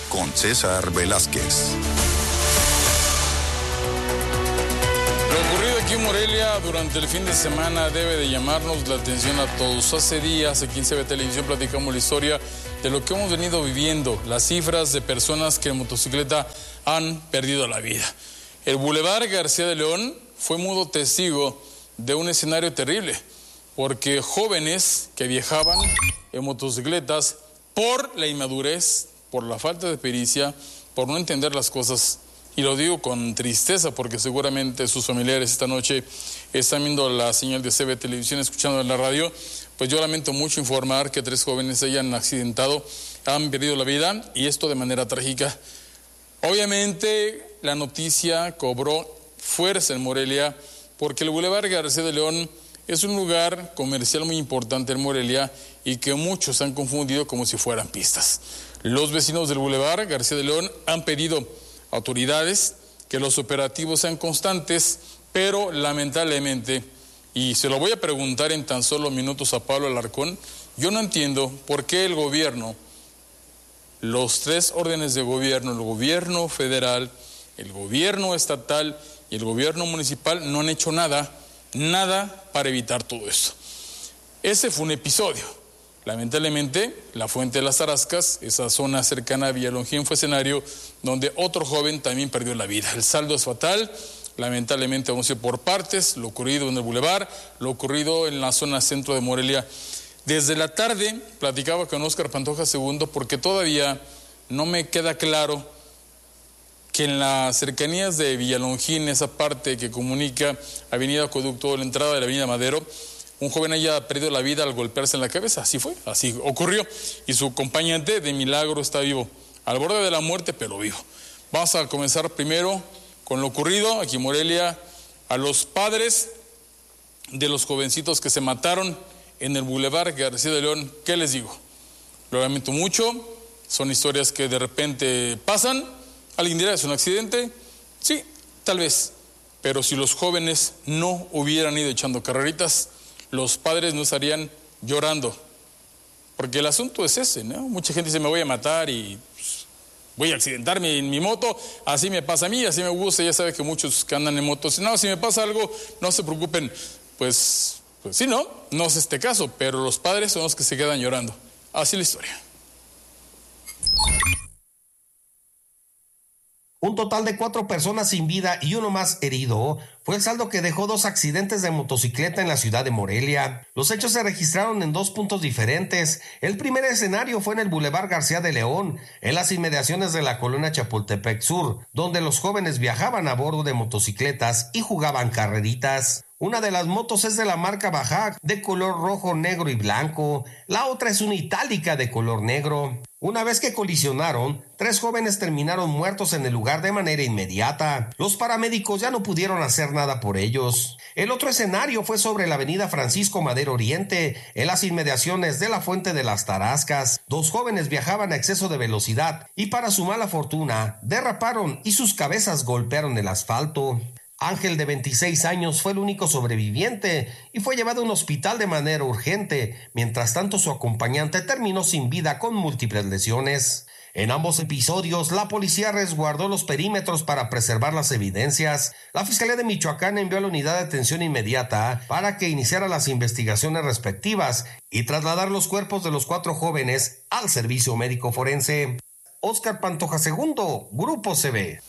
con César Velázquez. Lo ocurrido aquí en Morelia durante el fin de semana debe de llamarnos la atención a todos. Hace días aquí en CB Televisión platicamos la historia de lo que hemos venido viviendo, las cifras de personas que en motocicleta han perdido la vida. El Boulevard García de León fue mudo testigo de un escenario terrible, porque jóvenes que viajaban en motocicletas por la inmadurez, por la falta de pericia, por no entender las cosas, y lo digo con tristeza porque seguramente sus familiares esta noche están viendo la señal de CB Televisión, escuchando en la radio, pues yo lamento mucho informar que 3 jóvenes hayan accidentado, han perdido la vida, y esto de manera trágica. Obviamente la noticia cobró fuerza en Morelia porque el Boulevard García de León es un lugar comercial muy importante en Morelia y que muchos han confundido como si fueran pistas. Los vecinos del Boulevard García de León han pedido a autoridades que los operativos sean constantes, pero lamentablemente, y se lo voy a preguntar en tan solo minutos a Pablo Alarcón, yo no entiendo por qué el gobierno, los 3 órdenes de gobierno, el gobierno federal, el gobierno estatal y el gobierno municipal no han hecho nada para evitar todo esto. Ese fue un episodio. Lamentablemente, la Fuente de las Tarascas, esa zona cercana a Villalongín, fue escenario donde otro joven también perdió la vida. El saldo es fatal. Lamentablemente vamos a ir por partes, lo ocurrido en el Boulevard, lo ocurrido en la zona centro de Morelia. Desde la tarde platicaba con Óscar Pantoja II porque todavía no me queda claro que en las cercanías de Villalongín, esa parte que comunica Avenida Acueducto, la entrada de la Avenida Madero, un joven haya perdido la vida al golpearse en la cabeza. Así fue, así ocurrió. Y su acompañante de milagro está vivo, al borde de la muerte, pero vivo. Vamos a comenzar primero con lo ocurrido aquí en Morelia. A los padres de los jovencitos que se mataron en el Boulevard García de León, ¿qué les digo? Lo lamento mucho, son historias que de repente pasan. ¿Alguien dirá, es un accidente? Sí, tal vez. Pero si los jóvenes no hubieran ido echando carreritas, los padres no estarían llorando. Porque el asunto es ese, ¿no? Mucha gente dice, me voy a matar y pues, voy a accidentarme en mi moto. Así me pasa a mí, así me gusta. Ya sabe que muchos que andan en motos, no, si me pasa algo, no se preocupen. Pues sí, no es este caso, pero los padres son los que se quedan llorando. Así la historia. Un total de 4 personas sin vida y 1 más herido fue el saldo que dejó 2 accidentes de motocicleta en la ciudad de Morelia. Los hechos se registraron en 2 puntos diferentes. El primer escenario fue en el Boulevard García de León, en las inmediaciones de la colonia Chapultepec Sur, donde los jóvenes viajaban a bordo de motocicletas y jugaban carreritas. Una de las motos es de la marca Baja, de color rojo, negro y blanco. La otra es una itálica de color negro. Una vez que colisionaron, 3 jóvenes terminaron muertos en el lugar de manera inmediata. Los paramédicos ya no pudieron hacer nada por ellos. El otro escenario fue sobre la avenida Francisco Madero Oriente, en las inmediaciones de la Fuente de las Tarascas. 2 jóvenes viajaban a exceso de velocidad y para su mala fortuna, derraparon y sus cabezas golpearon el asfalto. Ángel, de 26 años, fue el único sobreviviente y fue llevado a un hospital de manera urgente. Mientras tanto, su acompañante terminó sin vida con múltiples lesiones. En ambos episodios, la policía resguardó los perímetros para preservar las evidencias. La Fiscalía de Michoacán envió a la unidad de atención inmediata para que iniciara las investigaciones respectivas y trasladar los cuerpos de los 4 jóvenes al servicio médico forense. Óscar Pantoja II, Grupo CB.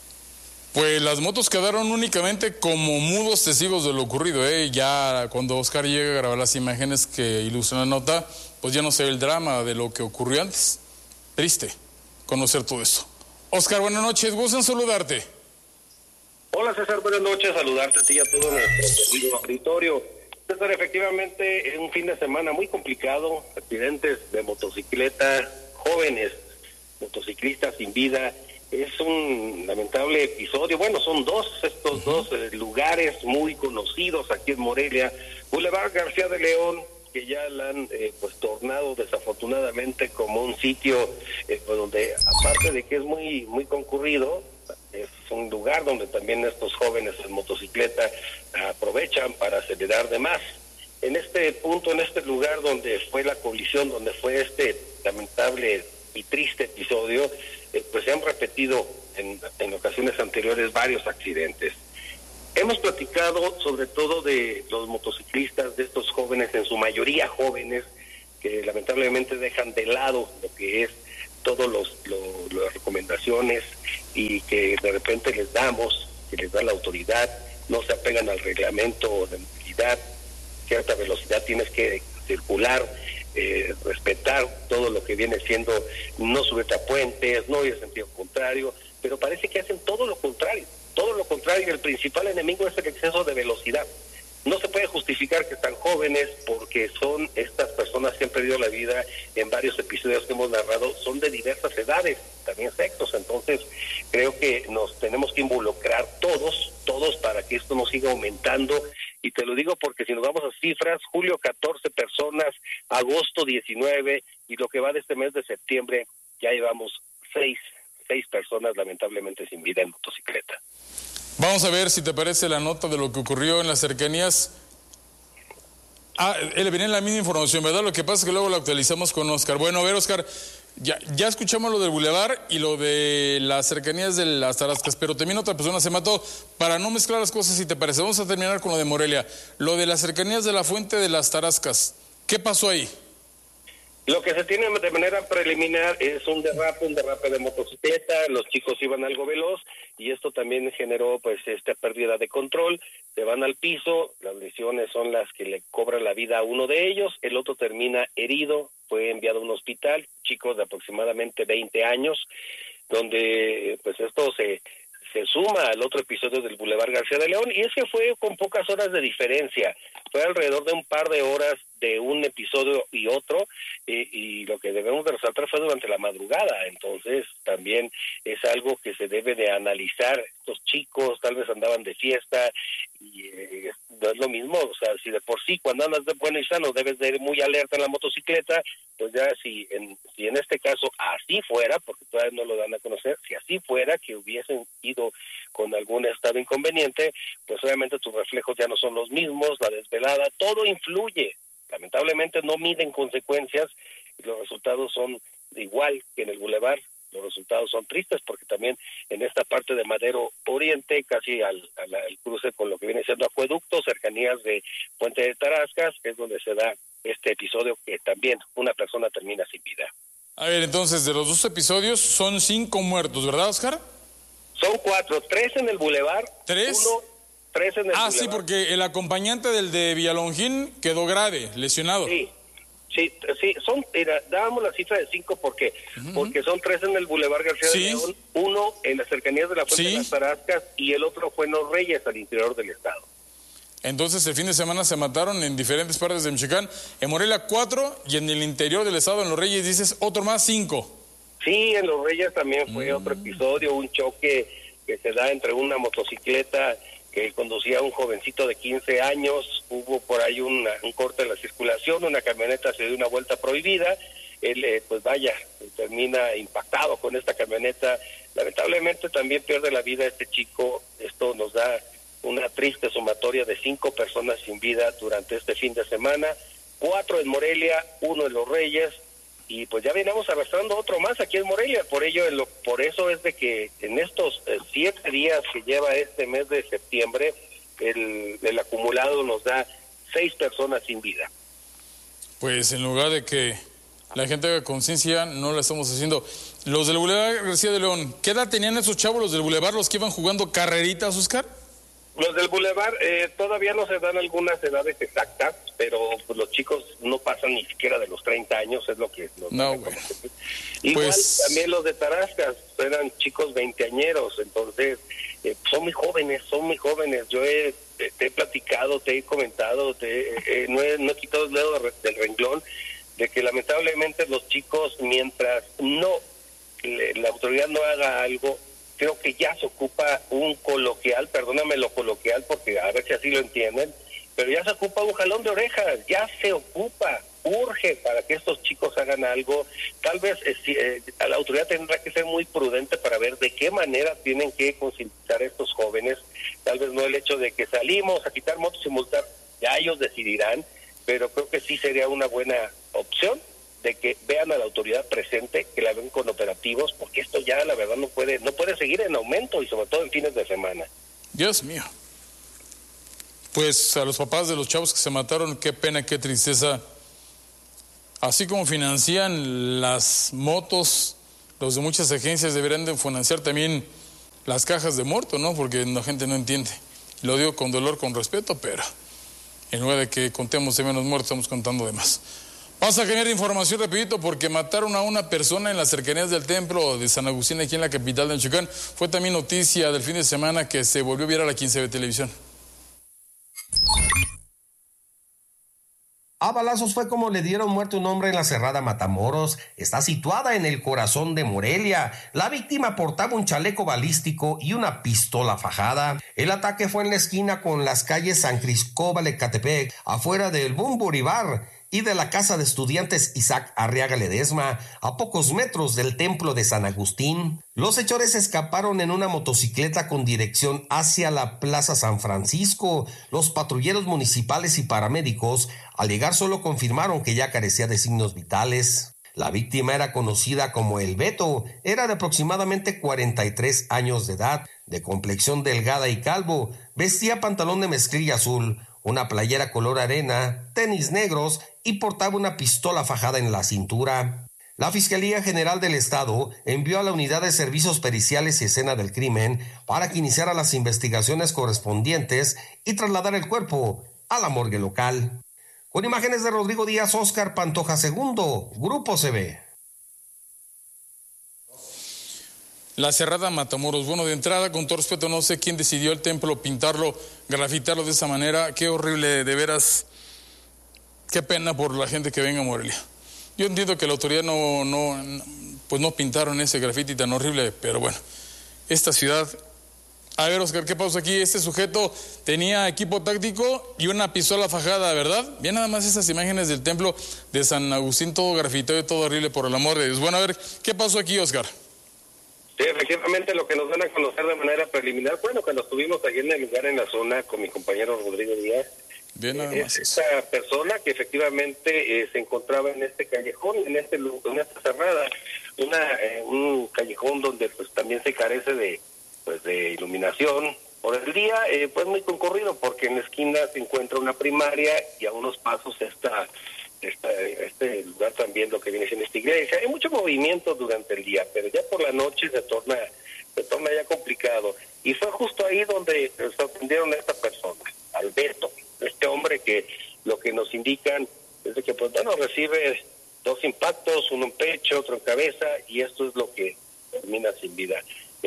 Pues las motos quedaron únicamente como mudos testigos de lo ocurrido, Ya cuando Óscar llega a grabar las imágenes que ilustran la nota, pues ya no se ve el drama de lo que ocurrió antes. Triste conocer todo esto. Óscar, buenas noches, gusto en saludarte. Hola César, buenas noches, saludarte a ti y a todo nuestro auditorio. César, efectivamente, es un fin de semana muy complicado, accidentes de motocicleta, jóvenes motociclistas sin vida. Es un lamentable episodio. Bueno, son estos dos lugares muy conocidos aquí en Morelia. Boulevard García de León, que ya la han tornado desafortunadamente como un sitio donde, aparte de que es muy muy concurrido, es un lugar donde también estos jóvenes en motocicleta aprovechan para acelerar de más. En este punto, en este lugar donde fue la colisión, donde fue este lamentable y triste episodio, pues se han repetido en ocasiones anteriores varios accidentes. Hemos platicado sobre todo de los motociclistas, de estos jóvenes, en su mayoría jóvenes, que lamentablemente dejan de lado lo que es todas las recomendaciones y que de repente les damos, que les da la autoridad, no se apegan al reglamento de movilidad, cierta velocidad tienes que circular, respetar todo lo que viene siendo, no subirte a puentes, no ir en sentido contrario, pero parece que hacen todo lo contrario, el principal enemigo es el exceso de velocidad. No se puede justificar que están jóvenes porque son estas personas que han perdido la vida en varios episodios que hemos narrado, son de diversas edades, también sexos, entonces creo que nos tenemos que involucrar todos para que esto no siga aumentando, y te lo digo porque si nos vamos a cifras, julio 14 personas, agosto 19, y lo que va de este mes de septiembre, ya llevamos seis personas lamentablemente sin vida en motocicleta. Vamos a ver si te parece la nota de lo que ocurrió en las cercanías. Él viene en la misma información, ¿verdad? Lo que pasa es que luego la actualizamos con Oscar. Bueno, a ver, Oscar, ya escuchamos lo del Boulevard y lo de las cercanías de las Tarascas, pero también otra persona se mató. Para no mezclar las cosas, si te parece, vamos a terminar con lo de Morelia. Lo de las cercanías de la Fuente de las Tarascas, ¿qué pasó ahí? Lo que se tiene de manera preliminar es un derrape de motocicleta, los chicos iban algo veloz y esto también generó pues esta pérdida de control, se van al piso, las lesiones son las que le cobran la vida a uno de ellos, el otro termina herido, fue enviado a un hospital, chicos de aproximadamente 20 años, donde pues esto se suma al otro episodio del Boulevard García de León, y es que fue con pocas horas de diferencia, fue alrededor de un par de horas de un episodio y otro, y lo que debemos de resaltar fue durante la madrugada, entonces también es algo que se debe de analizar. Estos chicos tal vez andaban de fiesta, y no es lo mismo, o sea, si de por sí cuando andas de bueno y sano debes de ir muy alerta en la motocicleta, pues ya si en este caso así fuera, porque todavía no lo dan a conocer, si así fuera que hubiesen ido con algún estado inconveniente, pues obviamente tus reflejos ya no son los mismos, la desvelada, todo influye. Lamentablemente no miden consecuencias y los resultados son igual que en el Boulevard. Los resultados son tristes porque también en esta parte de Madero Oriente, casi al cruce con lo que viene siendo Acueducto, cercanías de Puente de Tarascas, es donde se da este episodio que también una persona termina sin vida. A ver, entonces, de los dos episodios son 5 muertos, ¿verdad, Oscar? Son 4, 3 en el Boulevard. ¿3? 3 en el Boulevard. Sí, porque el acompañante del de Villalongín quedó grave, lesionado. Sí, dábamos la cifra de 5 porque son 3 en el Boulevard García de León, 1 en las cercanías de la Fuente de las Tarascas y el otro fue en Los Reyes, al interior del estado. Entonces el fin de semana se mataron en diferentes partes de Michoacán, en Morelia 4 y en el interior del estado, en Los Reyes, dices otro más 5. Sí, en Los Reyes también fue otro episodio, un choque que se da entre una motocicleta que conducía a un jovencito de 15 años, hubo por ahí un corte de la circulación, una camioneta se dio una vuelta prohibida, él termina impactado con esta camioneta, lamentablemente también pierde la vida este chico, esto nos da una triste sumatoria de 5 personas sin vida durante este fin de semana, 4 en Morelia, 1 en Los Reyes, y pues ya venimos arrastrando otro más aquí en Morelia, por eso es de que en estos 7 días que lleva este mes de septiembre, el acumulado nos da 6 personas sin vida. Pues en lugar de que la gente haga conciencia, no la estamos haciendo. Los del Boulevard García de León, ¿qué edad tenían esos chavos, los del Boulevard, los que iban jugando carreritas, Oscar? Los del Boulevard todavía no se dan algunas edades exactas, pero pues, los chicos no pasan ni siquiera de los 30 años, es lo que nos Igual también los de Tarascas eran chicos veinteañeros, entonces son muy jóvenes. Yo te he platicado, te he comentado, no he quitado el dedo del renglón de que lamentablemente los chicos, mientras la autoridad no haga algo, creo que ya se ocupa un coloquial, perdóname lo coloquial porque a ver si así lo entienden, pero ya se ocupa un jalón de orejas, ya se ocupa, urge para que estos chicos hagan algo. Tal vez la autoridad tendrá que ser muy prudente para ver de qué manera tienen que concientizar a estos jóvenes, tal vez no el hecho de que salimos a quitar motos y multar, ya ellos decidirán, pero creo que sí sería una buena opción de que vean a la autoridad presente, que la ven con operativos, porque esto ya la verdad no puede seguir en aumento, y sobre todo en fines de semana. Dios mío. Pues a los papás de los chavos que se mataron, qué pena, qué tristeza. Así como financian las motos, los de muchas agencias deberían de financiar también las cajas de muerto, ¿no? Porque la gente no entiende. Lo digo con dolor, con respeto, pero en lugar de que contemos de menos muertos, estamos contando de más. Vamos a generar información rapidito porque mataron a una persona en las cercanías del templo de San Agustín, aquí en la capital de Michoacán. Fue también noticia del fin de semana que se volvió viral aquí en CB Televisión. A balazos fue como le dieron muerte a un hombre en la Cerrada Matamoros. Está situada en el corazón de Morelia. La víctima portaba un chaleco balístico y una pistola fajada. El ataque fue en la esquina con las calles San Cristóbal Ecatepec, afuera del Bumburi Bar y de la casa de estudiantes Isaac Arriaga Ledesma, a pocos metros del templo de San Agustín. Los hechores escaparon en una motocicleta con dirección hacia la Plaza San Francisco. Los patrulleros municipales y paramédicos, al llegar, solo confirmaron que ya carecía de signos vitales. La víctima era conocida como El Beto, era de aproximadamente 43 años de edad, de complexión delgada y calvo, vestía pantalón de mezclilla azul, una playera color arena, tenis negros y portaba una pistola fajada en la cintura. La Fiscalía General del Estado envió a la Unidad de Servicios Periciales y Escena del Crimen para que iniciara las investigaciones correspondientes y trasladar el cuerpo a la morgue local. Con imágenes de Rodrigo Díaz, Óscar Pantoja II, Grupo CB. La Cerrada Matamoros. Bueno, de entrada, con todo respeto, no sé quién decidió el templo pintarlo, grafitarlo de esa manera. Qué horrible, de veras. Qué pena por la gente que venga a Morelia. Yo entiendo que la autoridad no pintaron ese grafiti tan horrible, pero bueno, esta ciudad. A ver, Oscar, ¿qué pasó aquí? Este sujeto tenía equipo táctico y una pistola fajada, ¿verdad? Bien, nada más esas imágenes del templo de San Agustín, todo grafitado y todo horrible, por el amor de Dios. Bueno, a ver, ¿qué pasó aquí, Oscar? Sí, efectivamente, lo que nos dan a conocer de manera preliminar, bueno, cuando estuvimos allí en el lugar, en la zona, con mi compañero Rodrigo Díaz, bien, nada más esta persona que efectivamente se encontraba en este callejón, en esta cerrada, un callejón donde pues también se carece de iluminación por el día, pues muy concurrido, porque en la esquina se encuentra una primaria y a unos pasos este lugar también, lo que viene siendo esta iglesia. Hay mucho movimiento durante el día, pero ya por la noche se torna ya complicado. Y fue justo ahí donde sorprendieron a esta persona, al Beto, este hombre que lo que nos indican es de que pues bueno, recibe 2 impactos, uno en pecho, otro en cabeza, y esto es lo que termina sin vida.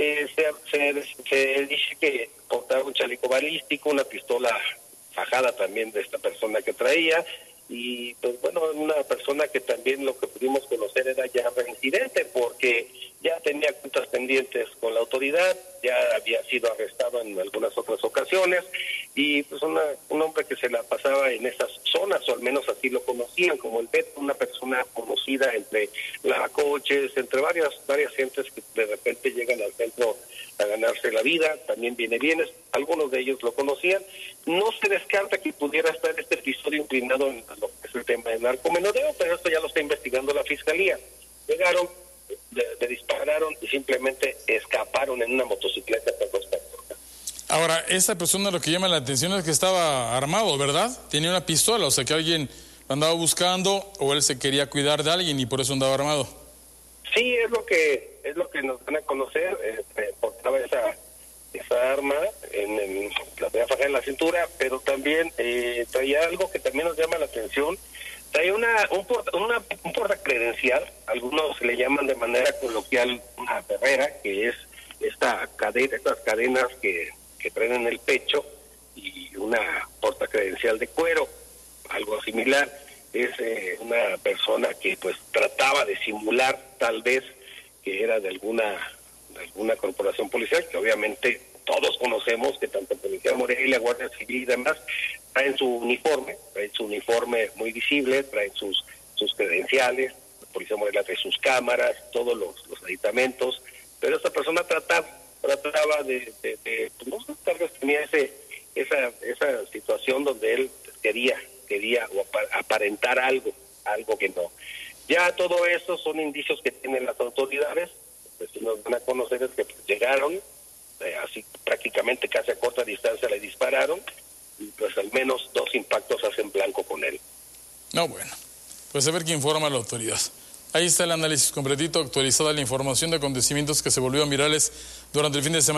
Se dice que portaba un chaleco balístico, una pistola fajada también de esta persona que traía, y pues bueno, una persona que también lo que pudimos conocer era ya reincidente, porque ya tenía cuentas pendientes con la autoridad, ya había sido arrestado en algunas otras ocasiones, y pues un hombre que se la pasaba en esas zonas, o al menos así lo conocían, como el Beto, una persona conocida entre lavacoches, entre varias gentes que de repente llegan al centro a ganarse la vida, también viene bienes, algunos de ellos lo conocían. No se descarta que pudiera estar este episodio inclinado en lo que es el tema de narcomenudeo, pero esto ya lo está investigando la Fiscalía. Llegaron, le dispararon y simplemente escaparon en una motocicleta con 2 personas. Ahora, esta persona, lo que llama la atención es que estaba armado, ¿verdad? Tenía una pistola, o sea que alguien lo andaba buscando o él se quería cuidar de alguien y por eso andaba armado. Sí, es lo que nos van a conocer. Portaba esa arma la tenía fajada en la cintura, pero también traía algo que también nos llama la atención. Traía un portacredencial, algunos le llaman de manera coloquial una perrera, que es estas cadenas que traen en el pecho, y una portacredencial de cuero, algo similar. Es una persona que pues trataba de simular tal vez que era de alguna corporación policial, que obviamente todos conocemos, que tanto Policía Morelia, Guardia Civil y demás traen su uniforme muy visible, traen sus credenciales. La Policía Morelia trae sus cámaras, todos los aditamentos, pero esta persona trataba de no sé, tal vez tenía esa situación donde él quería o aparentar algo que no. Ya todo eso son indicios que tienen las autoridades. Pues si nos van a conocer es que llegaron, así prácticamente casi a corta distancia le dispararon, y pues al menos 2 impactos hacen blanco con él. No, bueno, pues a ver qué informa la autoridad. Ahí está el análisis completito, actualizada la información de acontecimientos que se volvieron virales durante el fin de semana.